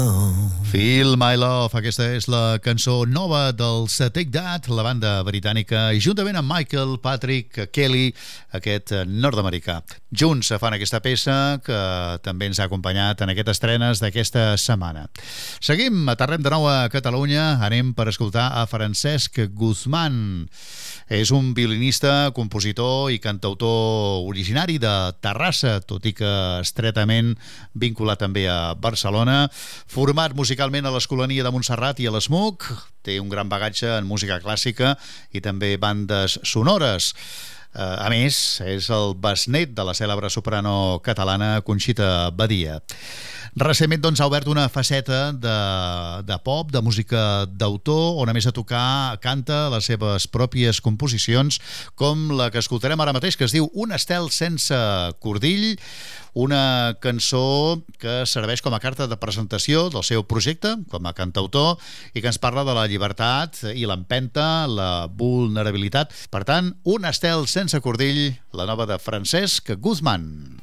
Feel My Love, aquesta és la cançó nova dels Take That, la banda britànica, i juntament amb Michael Patrick Kelly, aquest nord-americà. Junts fan aquesta peça que també ens ha acompanyat en aquestes estrenes d'aquesta setmana. Seguim, aterrem de nou a Catalunya, anem per escoltar a Francesc Guzmán. És un violinista, compositor i cantautor originari de Terrassa, tot i que estretament vinculat també a Barcelona, format musicalment a l'Escolania de Montserrat i a l'ESMUC, té un gran bagatge en música clàssica i també bandes sonores. A més, és el besnet de la cèlebre soprano catalana Conxita Badia. Recentment doncs, ha obert una faceta de pop, de música d'autor, on a més de tocar canta les seves pròpies composicions, com la que escoltarem ara mateix, que es diu Un estel sense cordill, una cançó que serveix com a carta de presentació del seu projecte com a cantautor i que ens parla de la llibertat i l'empenta, la vulnerabilitat. Per tant, Un estel sense cordill, la nova de Francesc Guzmán.